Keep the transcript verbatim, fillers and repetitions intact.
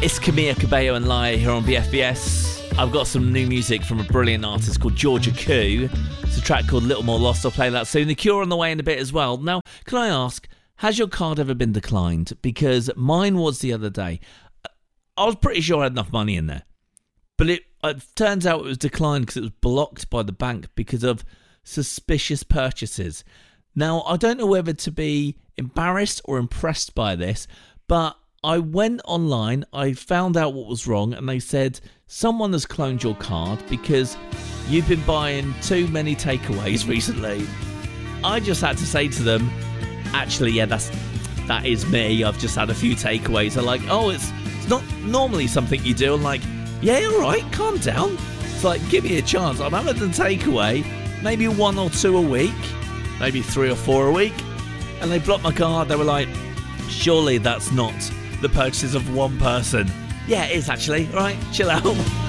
It's Camila Cabello and Laia here on B F B S. I've got some new music from a brilliant artist called Georgia Koo. It's a track called Little More Lost. I'll play that soon. The Cure on the way in a bit as well. Now, can I ask, has your card ever been declined? Because mine was the other day. I was pretty sure I had enough money in there. But it, it turns out it was declined because it was blocked by the bank because of suspicious purchases. Now, I don't know whether to be embarrassed or impressed by this, but I went online, I found out what was wrong, and they said someone has cloned your card because you've been buying too many takeaways recently. I just had to say to them, actually, yeah, that's that is me. I've just had a few takeaways. They're like, oh, it's, it's not normally something you do. I'm like, yeah, all right, calm down. It's like, give me a chance. I'm having a takeaway, maybe one or two a week, maybe three or four a week. And they blocked my card. They were like, surely that's not the purchases of one person. Yeah, it is actually. All right, chill out.